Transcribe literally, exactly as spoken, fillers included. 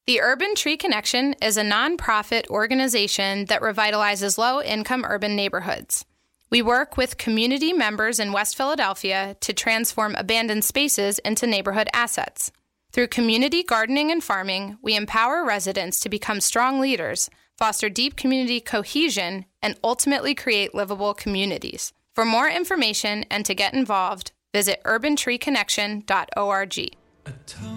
The Urban Tree Connection is a nonprofit organization that revitalizes low-income urban neighborhoods. We work with community members in West Philadelphia to transform abandoned spaces into neighborhood assets. Through community gardening and farming, we empower residents to become strong leaders, foster deep community cohesion, and ultimately create livable communities. For more information and to get involved, visit urban tree connection dot org.